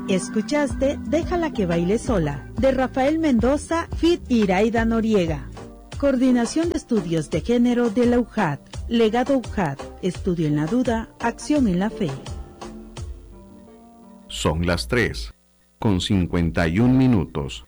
Escuchaste Déjala que baile sola, de Rafael Mendoza, feat. Iraida Noriega. Coordinación de Estudios de Género de la UJAT. Legado UJAT. Estudio en la duda, acción en la fe. Son las 3:51.